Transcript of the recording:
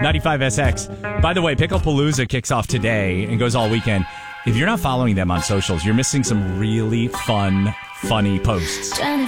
95SX. By the way, Picklepalooza kicks off today and goes all weekend. If you're not following them on socials, you're missing some really funny posts.